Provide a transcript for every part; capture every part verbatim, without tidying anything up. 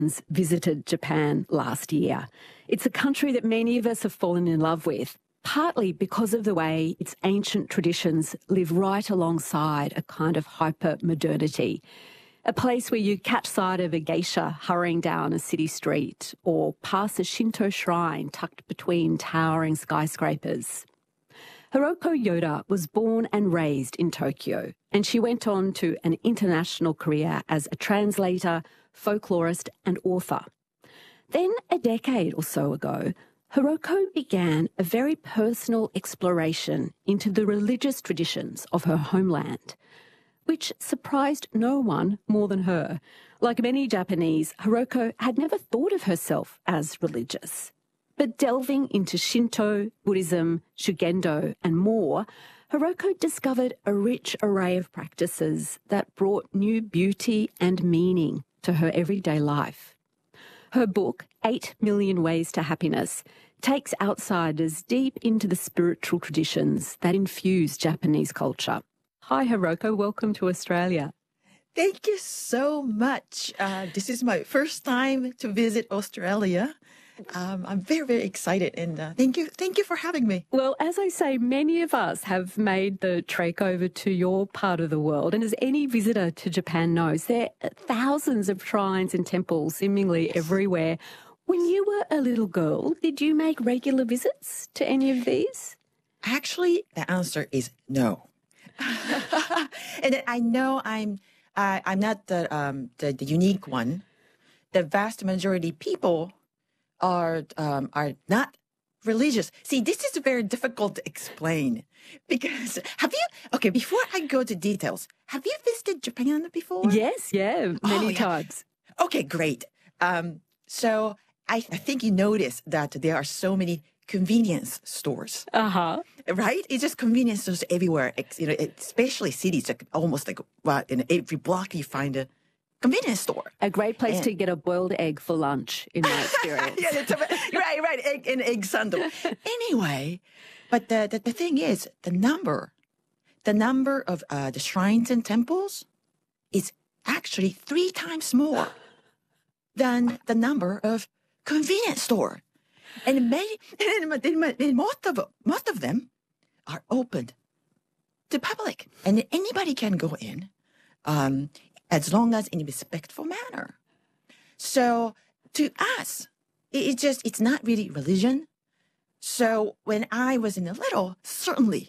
visited Japan last year. It's a country that many of us have fallen in love with, partly because of the way its ancient traditions live right alongside a kind of hyper-modernity. A place where you catch sight of a geisha hurrying down a city street or pass a Shinto shrine tucked between towering skyscrapers. Hiroko Yoda was born and raised in Tokyo, and she went on to an international career as a translator, folklorist and author. Then, a decade or so ago, Hiroko began a very personal exploration into the religious traditions of her homeland, which surprised no one more than her. Like many Japanese, Hiroko had never thought of herself as religious. But delving into Shinto, Buddhism, Shugendo and more, Hiroko discovered a rich array of practices that brought new beauty and meaning to her everyday life. Her book, Eight Million Ways to Happiness, takes outsiders deep into the spiritual traditions that infuse Japanese culture. Hi, Hiroko. Welcome to Australia. Thank you so much. Uh, this is my first time to visit Australia. Um, I'm very, very excited, and uh, thank you, thank you for having me. Well, as I say, many of us have made the trek over to your part of the world, and as any visitor to Japan knows, there are thousands of shrines and temples seemingly yes. everywhere. When you were a little girl, did you make regular visits to any of these? Actually, the answer is no. And I know I'm uh, I'm not the, um, the the unique one. The vast majority of people are um, are not religious. See, this is very difficult to explain because have you? Okay, before I go to details, have you visited Japan before? Yes, yeah, many oh, yeah. times. Okay, great. Um, so I, I think you noticed that there are so many convenience stores. Uh huh. Right? It's just convenience stores everywhere. You know, especially cities, like almost like well, in every block you find a convenience store. A great place and, to get a boiled egg for lunch, in my experience. yeah, that's a, right, right, egg, an egg sandal. Anyway, but the, the the thing is, the number, the number of uh, the shrines and temples is actually three times more than the number of convenience store, and many, and, and most of most of them are opened to public, and anybody can go in. Um, as long as in a respectful manner. So to us, it, it just, it's not really religion. So when I was in a little, certainly,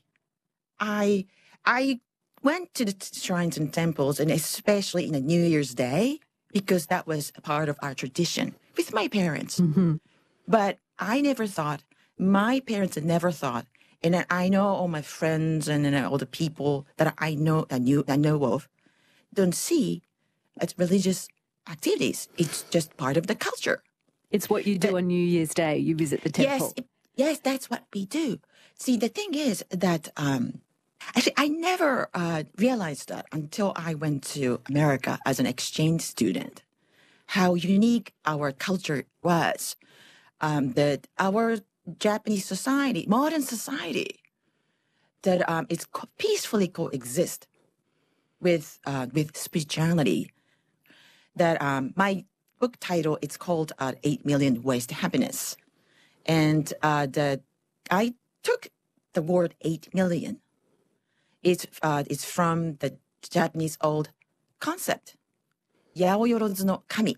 I, I went to the shrines and temples, and especially in a New Year's Day, because that was a part of our tradition with my parents. Mm-hmm. But I never thought, my parents had never thought, and I know all my friends and, and all the people that I know, I knew, I know of, don't see as religious activities. It's just part of the culture. It's what you do the, on New Year's Day. You visit the temple. Yes, it, yes, that's what we do. See, the thing is that um, actually I never uh, realized that until I went to America as an exchange student, how unique our culture was. Um, that our Japanese society, modern society, that um, it's co- peacefully coexist with uh, with spirituality. That um, my book title, it's called uh, Eight Million Ways to Happiness. And uh, the I took the word eight million. It's, uh, it's from the Japanese old concept, Yaoyorozu no Kami.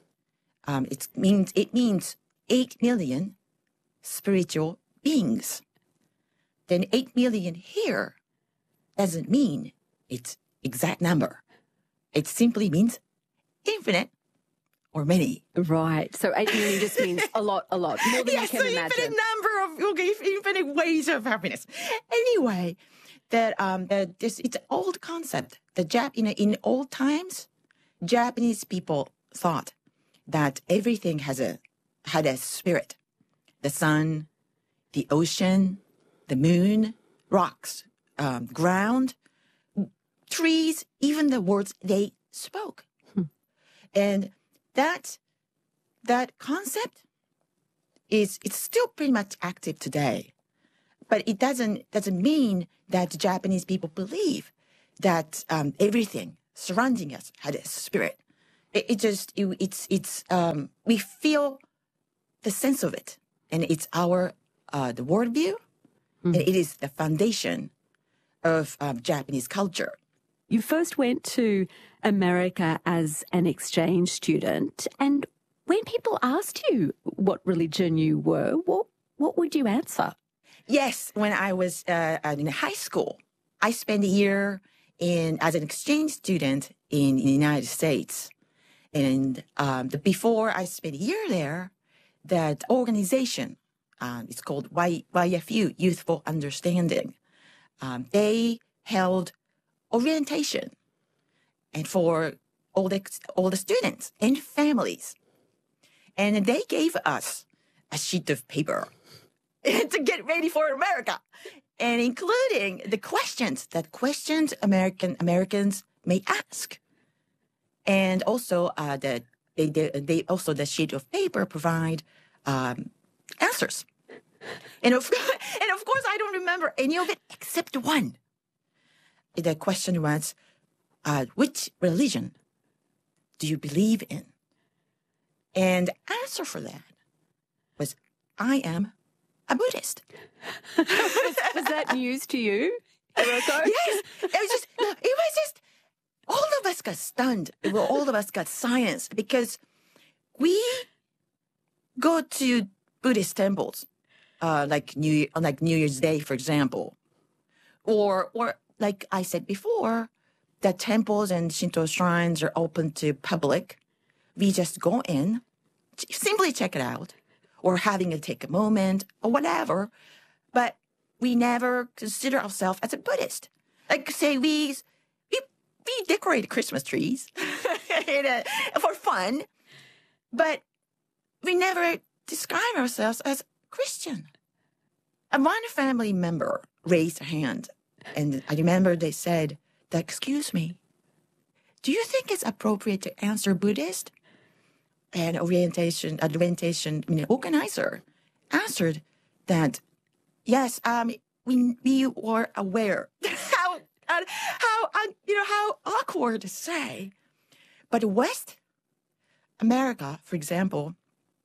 Um, it means, it means eight million spiritual beings. Then eight million here doesn't mean it's exact number. It simply means infinite or many. Right. So eight million just means a lot, a lot. More than yes, you can so imagine. Infinite number of, okay, infinite ways of happiness. Anyway, that um that this it's an old concept. The Jap in in old times, Japanese people thought that everything has a had a spirit. The sun, the ocean, the moon, rocks, um, ground, trees, even the words they spoke. Hmm. And that that concept is it's still pretty much active today. But it doesn't doesn't mean that the Japanese people believe that um, everything surrounding us had a spirit. It, it just, it, it's, it's, um, we feel the sense of it. And it's our, uh, the worldview. Mm. And it is the foundation of um, Japanese culture. You first went to America as an exchange student. And when people asked you what religion you were, what, what would you answer? Yes, when I was uh, in high school, I spent a year in as an exchange student in, in the United States. And um, the, before I spent a year there, that organization, um, it's called y, YFU, Youthful Understanding. Um, they held orientation and for all the, all the students and families. And they gave us a sheet of paper to get ready for America, and including the questions that questions American Americans may ask. And also uh, the they, they, they also the sheet of paper provide um, answers. And of, and of course, I don't remember any of it except one. The question was, uh, which religion do you believe in? And the answer for that was, I am a Buddhist. was, was that news to you, Hiroko? Yes. It was just, no, it was just, all of us got stunned. Well, all of us got silenced because we go to Buddhist temples, uh, like New like New Year's Day, for example, or or like I said before, that temples and Shinto shrines are open to public. We just go in, simply check it out, or having a take a moment or whatever, but we never consider ourselves as a Buddhist. Like say we we, we decorate Christmas trees a, for fun, but we never describe ourselves as Christian. And one family member raised a hand, and I remember they said, excuse me, do you think it's appropriate to answer Buddhist? And orientation, orientation you know, organizer answered that, yes, um, we we were aware. how, uh, how uh, you know, how awkward to say. But West America, for example,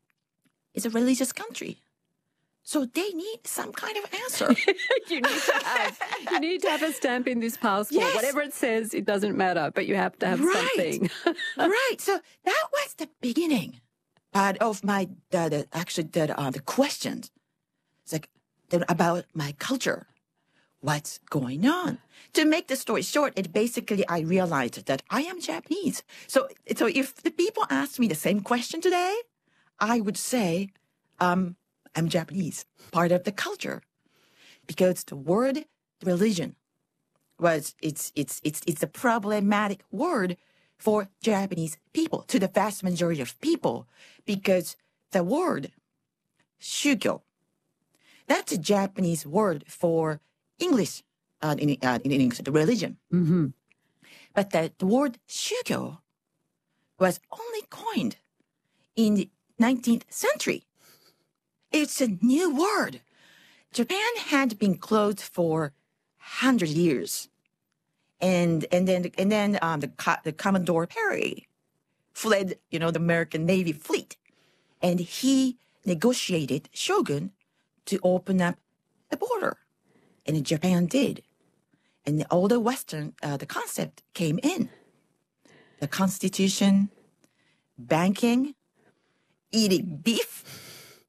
is a religious country. So they need some kind of answer. you need to have you need to have a stamp in this passport. Yes. Whatever it says, it doesn't matter, but you have to have right. something. Right. So that was the beginning part of my the, the actually the uh, the questions. It's like the, about my culture. What's going on? To make the story short, it basically I realized that I am Japanese. So so if the people asked me the same question today, I would say, um, I'm Japanese, part of the culture, because the word religion was it's it's it's it's a problematic word for Japanese people, to the vast majority of people, because the word shugyo, that's a Japanese word for English uh, in uh, in English, the religion. Mm-hmm. But the, the word shugyo was only coined in the nineteenth century. It's a new word. Japan had been closed for one hundred years. And and then and then um, the the Commodore Perry fled, you know, the American Navy fleet, and he negotiated shogun to open up the border, and Japan did, and all the Western uh, the concept came in, the Constitution, banking, eating beef.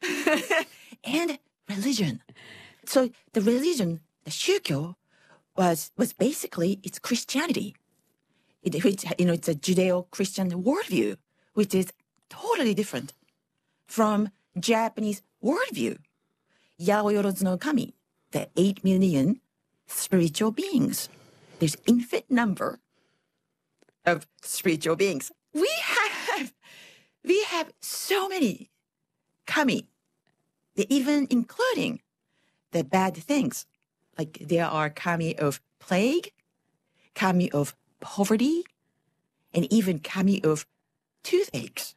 And religion. So the religion, the shugyo, was was basically it's Christianity. It, it you know it's a Judeo-Christian worldview, which is totally different from Japanese worldview. Yaoyorozu no Kami, the eight million spiritual beings. There's infinite number of spiritual beings. We have we have so many kami, even including the bad things. Like there are kami of plague, kami of poverty, and even kami of toothaches.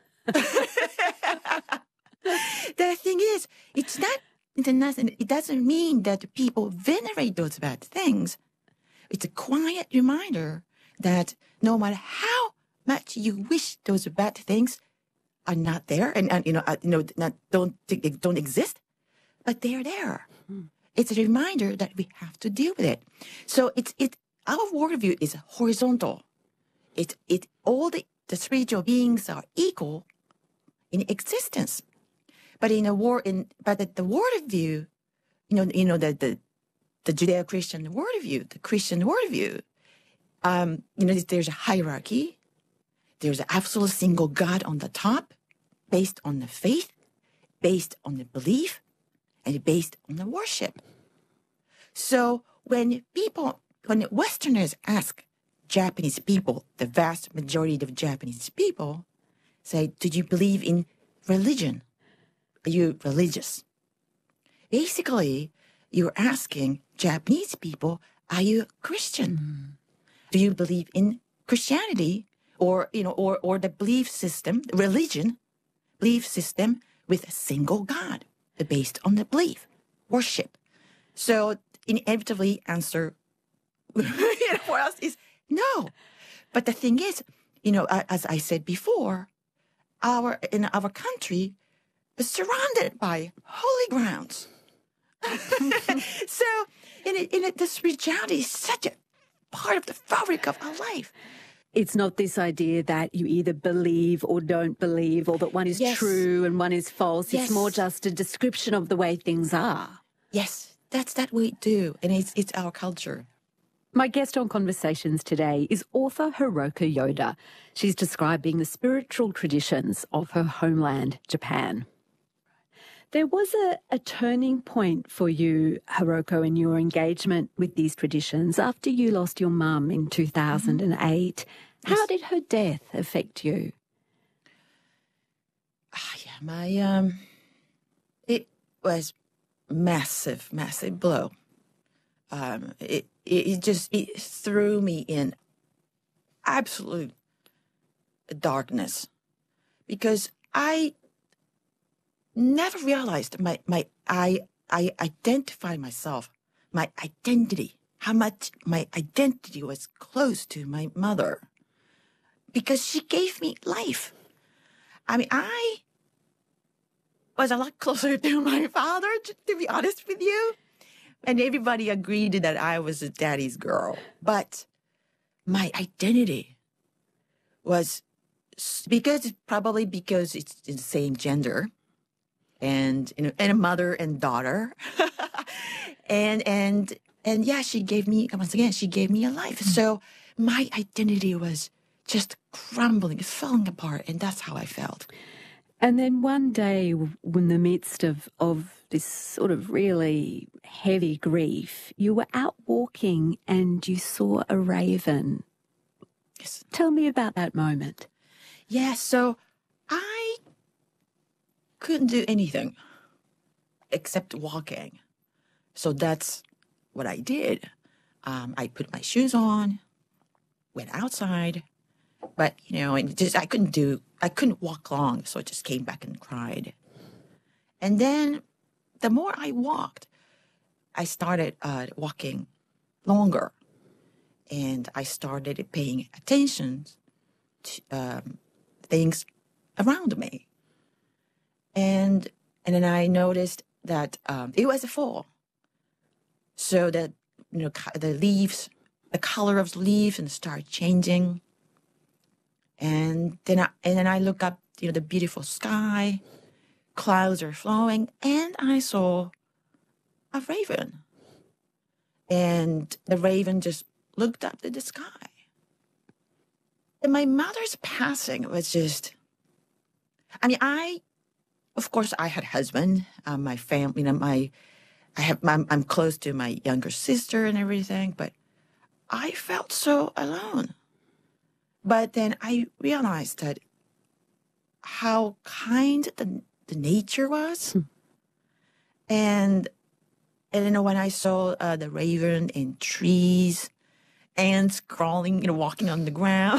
The thing is, it's not, it doesn't mean that people venerate those bad things. It's a quiet reminder that no matter how much you wish those bad things are not there and, and you know, uh, you know, not, don't don't exist, but they're there. Mm. It's a reminder that we have to deal with it. So it's it our worldview is horizontal. It it all the, the spiritual beings are equal in existence, but in a war in but at the worldview, you know, you know the the, the Judeo-Christian worldview, the Christian worldview, um, you know, there's a hierarchy. There's an absolute single God on the top, based on the faith, based on the belief, and based on the worship. So when people, when Westerners ask Japanese people, the vast majority of Japanese people, say, do you believe in religion? Are you religious? Basically, you're asking Japanese people, are you Christian? Mm. Do you believe in Christianity? Or, you know, or, or the belief system, religion, belief system with a single God, based on the belief, worship. So inevitably answer you know, for us is no. But the thing is, you know, as I said before, our in our country is surrounded by holy grounds. So in it, in it, the spirituality is such a part of the fabric of our life. It's not this idea that you either believe or don't believe, or that one is yes. true and one is false. Yes. It's more just a description of the way things are. Yes, that's that we do, and it's it's our culture. My guest on Conversations today is author Hiroko Yoda. She's describing the spiritual traditions of her homeland, Japan. There was a, a turning point for you, Hiroko, in your engagement with these traditions after you lost your mum in two thousand eight. Mm-hmm. How yes. did her death affect you? Ah, yeah, my um, it was massive, massive blow. Um, it, it it just it threw me in absolute darkness because I never realized my my I I identify myself, my identity, how much my identity was close to my mother, because she gave me life. I mean, I was a lot closer to my father, to, to be honest with you. And everybody agreed that I was a daddy's girl. But my identity was, because probably because it's the same gender, and you know, and a mother and daughter, and and and yeah, she gave me once again. She gave me a life. Mm-hmm. So my identity was just crumbling, falling apart, and that's how I felt. And then one day, in the midst of of this sort of really heavy grief, you were out walking and you saw a raven. Yes. Tell me about that moment. Yeah. So I couldn't do anything except walking. So that's what I did. Um, I put my shoes on, went outside, but, you know, and just, I couldn't do, I couldn't walk long. So I just came back and cried. And then the more I walked, I started uh, walking longer. And I started paying attention to um, things around me. And and then I noticed that um, it was a fall. So that, you know, the leaves, the color of the leaves and start changing. And then I, and then I look up, you know, the beautiful sky, clouds are flowing, and I saw a raven. And the raven just looked up to the sky. And my mother's passing was just, I mean, I, of course, I had a husband, uh, my family, you know, my, I have, I'm, I'm close to my younger sister and everything, but I felt so alone. But then I realized that how kind the, the nature was. Hmm. And, and, you know, when I saw uh, the raven in trees, ants crawling, you know, walking on the ground,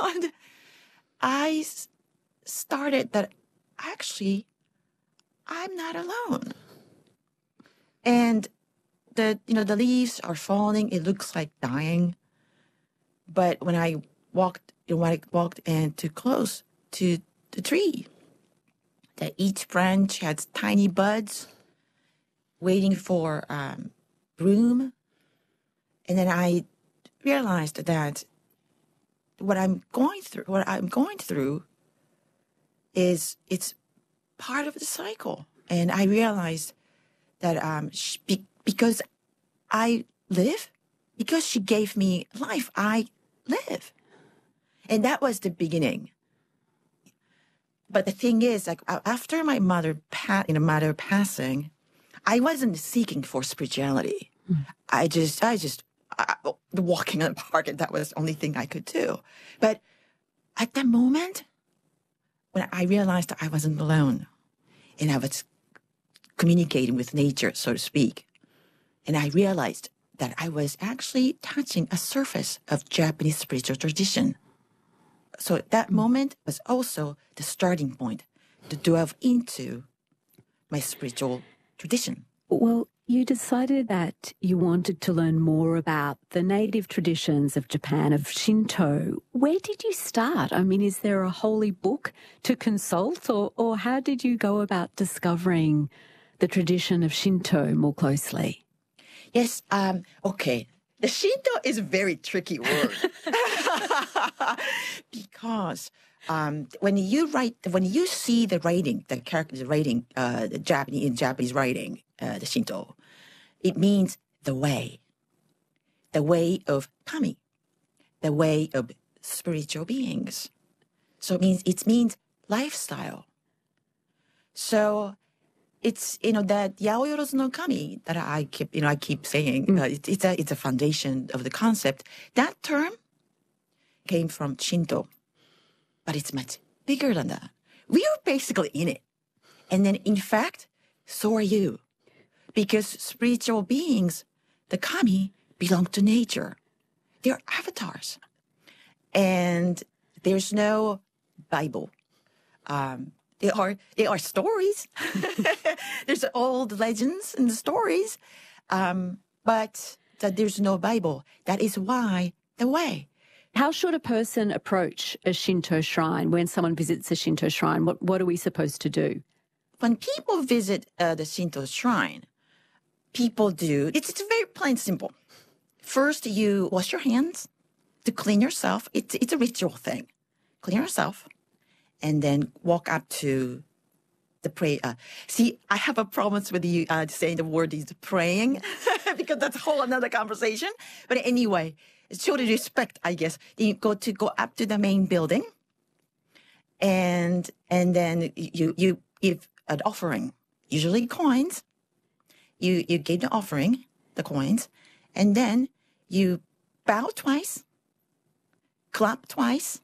I started that actually I'm not alone. And the, you know, the leaves are falling. It looks like dying. But when I walked you know, when I walked in too close to the tree, that each branch has tiny buds waiting for um, bloom. And then I realized that what I'm going through, what I'm going through is it's part of the cycle. And I realized that um, she, be, because I live, because she gave me life, I live. And that was the beginning. But the thing is, like after my mother, pa- you know, mother passing, I wasn't seeking for spirituality. Mm. I just, I just, I, walking in the park, and that was the only thing I could do. But at that moment, when I realized that I wasn't alone, and I was communicating with nature, so to speak, and I realized that I was actually touching a surface of Japanese spiritual tradition. So that mm. moment was also the starting point to delve into my spiritual tradition. Well, you decided that you wanted to learn more about the native traditions of Japan, of Shinto. Where did you start? I mean, is there a holy book to consult, or, or how did you go about discovering the tradition of Shinto more closely? Yes, um, okay. The Shinto is a very tricky word because um, when you write, when you see the writing, the character, the writing, uh, the Japanese in Japanese writing, uh, the Shinto, it means the way, the way of kami, the way of spiritual beings. So it means it means lifestyle. So it's, you know, that yaoyorozu no kami that I keep, you know, I keep saying, mm. uh, it, it's a, it's a foundation of the concept. That term came from Shinto, but it's much bigger than that. We are basically in it. And then, in fact, so are you. Because spiritual beings, the kami, belong to nature. They're avatars. And there's no Bible. Um, They are they are stories. There's old legends and stories, um, but that there's no Bible. That is why the way. How should a person approach a Shinto shrine when someone visits a Shinto shrine? What what are we supposed to do? When people visit uh, the Shinto shrine, people do. It's it's very plain simple. First, you wash your hands to clean yourself. It's it's a ritual thing. Clean yourself. And then walk up to the pray. Uh, see, I have a problem with you uh, saying the word is praying because that's a whole another conversation. But anyway, show the respect, I guess. You go to go up to the main building, and and then you you give an offering, usually coins. You you give the offering, the coins, and then you bow twice, clap twice.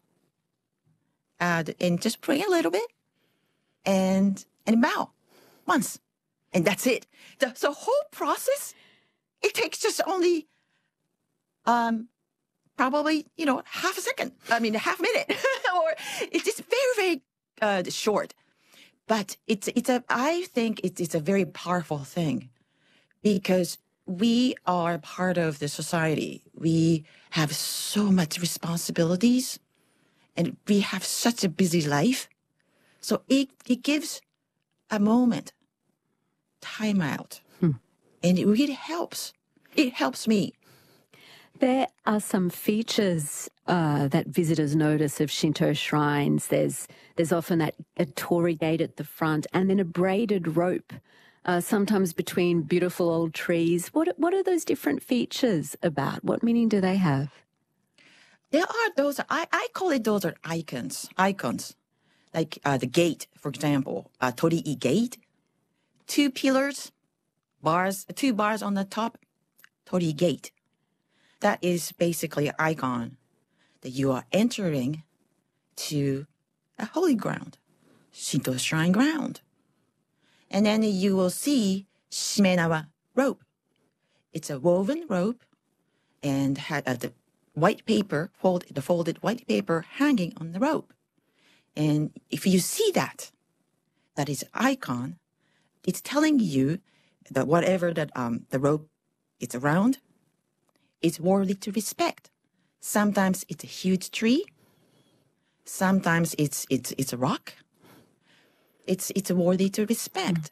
Uh, and just pray a little bit, and and bow once, and that's it. The, the whole process, it takes just only, um, probably you know half a second. I mean, a half minute, or it's just very very uh, short. But it's it's a I think it's it's a very powerful thing, because we are part of the society. We have so much responsibilities. And we have such a busy life. So it, it gives a moment, time out. Hmm. And it really helps. It helps me. There are some features uh, that visitors notice of Shinto shrines. There's there's often that a torii gate at the front, and then a braided rope, uh, sometimes between beautiful old trees. What what are those different features about? What meaning do they have? There are those, I, I call it those are icons, icons. Like uh, the gate, for example, uh, torii gate, two pillars, bars, two bars on the top, torii gate. That is basically an icon that you are entering to a holy ground, Shinto shrine ground. And then you will see shimenawa rope. It's a woven rope and had uh, the white paper, fold, the folded white paper hanging on the rope. And if you see that, that is icon, it's telling you that whatever that um the rope is around, it's worthy to respect. Sometimes it's a huge tree, Sometimes it's it's it's a rock. It's it's worthy to respect.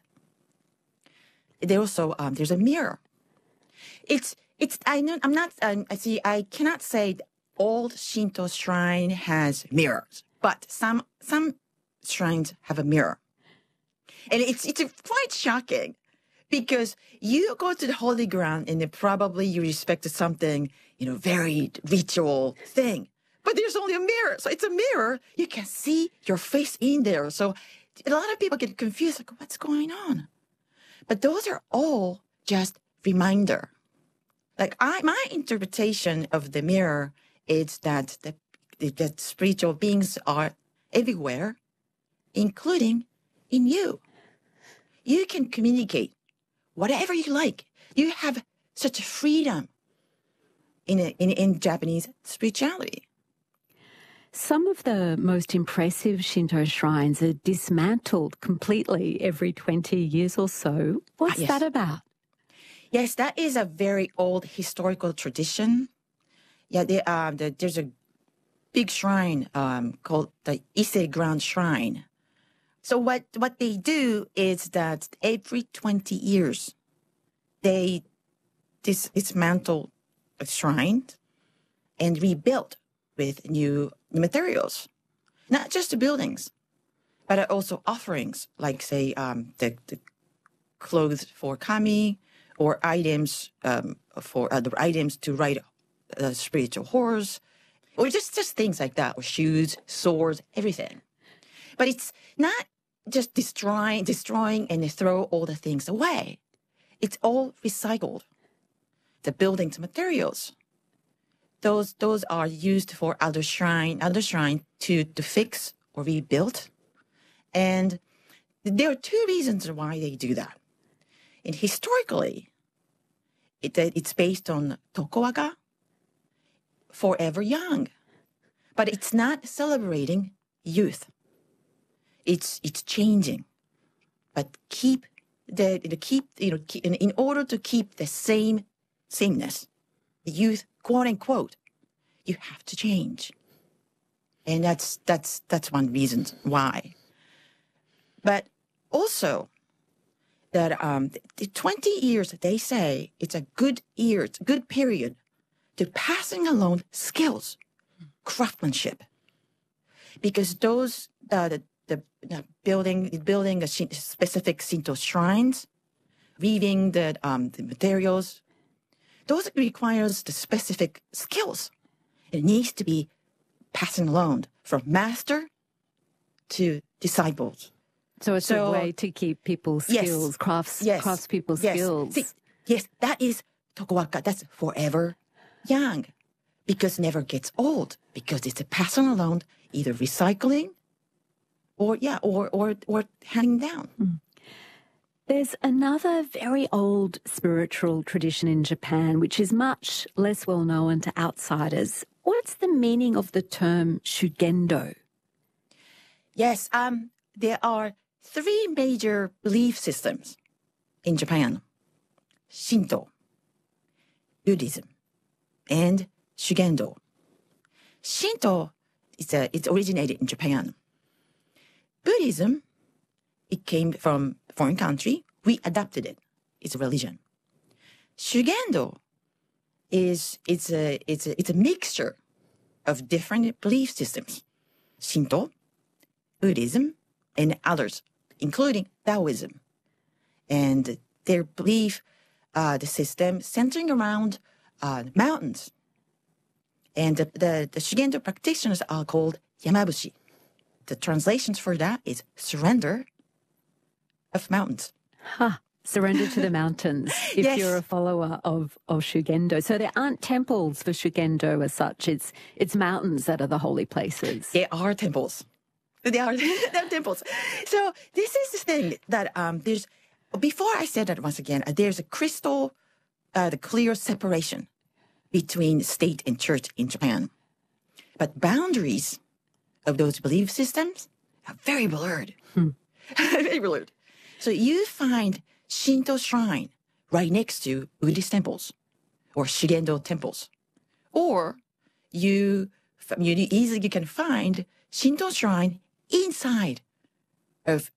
Mm. There also um, there's a mirror. It's it's I know I'm not um, I see I cannot say all Shinto shrine has mirrors, but some some shrines have a mirror, and it's it's quite shocking because you go to the holy ground and then probably you respect something, you know, very ritual thing, but there's only a mirror, so it's a mirror. You can see your face in there, so a lot of people get confused, like what's going on? But those are all just reminder. Like I, my interpretation of the mirror is that the, the that spiritual beings are everywhere, including in you. You can communicate whatever you like. You have such freedom in a, in, in Japanese spirituality. Some of the most impressive Shinto shrines are dismantled completely every twenty years or so. What's ah, yes. that about? Yes, that is a very old historical tradition. Yeah, they, uh, the, there's a big shrine um, called the Ise Grand Shrine. So what, what they do is that every twenty years, they dis- dismantle a shrine and rebuild with new materials. Not just the buildings, but also offerings, like, say, um, the, the clothes for kami, or items um, for other items to ride a spiritual horse, or just, just things like that, or shoes, swords, everything. But it's not just destroying, destroying and throw all the things away. It's all recycled. The buildings materials, those those are used for other shrine, other shrine to, to fix or rebuild. And there are two reasons why they do that. And historically, it, it's based on Tokugawa, forever young. But it's not celebrating youth. It's it's changing. But keep the, the keep you know keep, in, in order to keep the same sameness, the youth, quote unquote, you have to change. And that's that's that's one reason why. But also, that um, the twenty years, they say, it's a good year, it's a good period to passing along skills, craftsmanship. Because those, uh, the, the, the building, building a specific Shinto shrines, weaving the, um, the materials, those requires the specific skills. It needs to be passing along from master to disciples. So it's so, a way to keep people's skills, yes, crafts, yes, crafts people's yes. skills. See, yes, that is Tokugawa. That's forever young, because never gets old, because it's a passing along, either recycling or, yeah, or, or, or handing down. Mm. There's another very old spiritual tradition in Japan, which is much less well known to outsiders. What's the meaning of the term shugendo? Yes, um, there are three major belief systems in Japan: Shinto, Buddhism, and Shugendo. Shinto is a, it's originated in Japan. Buddhism, it came from a foreign country. We adopted it. It's a religion. Shugendo is it's a it's a it's a mixture of different belief systems: Shinto, Buddhism, and others, including Taoism. And their belief, uh, the system centering around uh, mountains. And the, the, the Shugendo practitioners are called Yamabushi. The translations for that is surrender of mountains. Huh. Surrender to the mountains if yes. you're a follower of, of Shugendo. So there aren't temples for Shugendo as such. It's, it's mountains that are the holy places. There are temples. They are, they are temples. So this is the thing that um, there's, before I said that once again, uh, there's a crystal, uh, the clear separation between state and church in Japan. But boundaries of those belief systems are very blurred. Hmm. Very blurred. So you find Shinto shrine right next to Buddhist temples or Shugendo temples. Or you, you easily can find Shinto shrine inside of